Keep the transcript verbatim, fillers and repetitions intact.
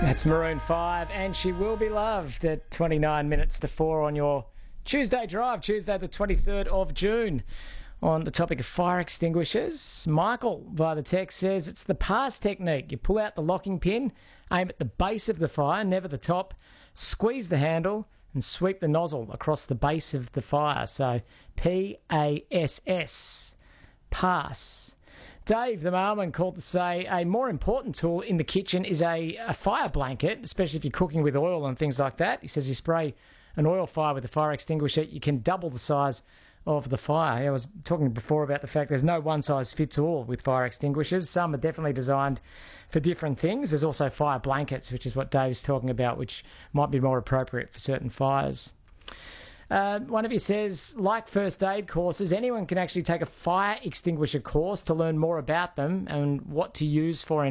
That's Maroon five, and She Will Be Loved at twenty-nine minutes to four on your Tuesday drive, Tuesday the twenty-third of June. On the topic of fire extinguishers, Michael via the text says it's the pass technique. You pull out the locking pin, aim at the base of the fire, never the top, squeeze the handle and sweep the nozzle across the base of the fire. So P A S S, pass. Dave, the mailman, called to say a more important tool in the kitchen is a, a fire blanket, especially if you're cooking with oil and things like that. He says you spray an oil fire with a fire extinguisher, you can double the size of the fire. I was talking before about the fact there's no one-size-fits-all with fire extinguishers. Some are definitely designed for different things. There's also fire blankets, which is what Dave's talking about, which might be more appropriate for certain fires. Uh, one of you says, like first aid courses, anyone can actually take a fire extinguisher course to learn more about them and what to use for